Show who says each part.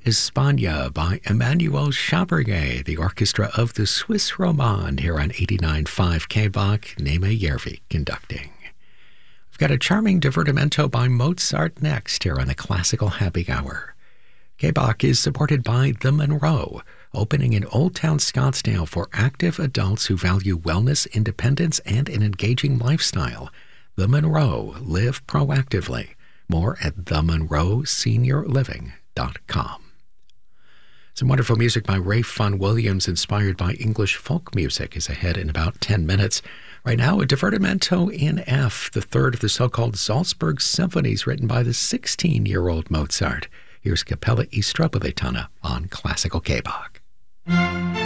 Speaker 1: España by Emmanuel Chabrier, the orchestra of the Swiss Romande here on 89.5 K-Bach, Nema Järvi conducting. We've got a charming divertimento by Mozart next here on the Classical Happy Hour. K-Bach is supported by The Monroe, opening in Old Town Scottsdale for active adults who value wellness, independence, and an engaging lifestyle. The Monroe, live proactively. More at themonroeseniorliving.com. Some wonderful music by Ralph Vaughan Williams, inspired by English folk music, is ahead in about 10 minutes. Right now, a divertimento in F, the third of the so-called Salzburg symphonies written by the 16-year-old Mozart. Here's Capella e Stropolitana on Classical K-Bach.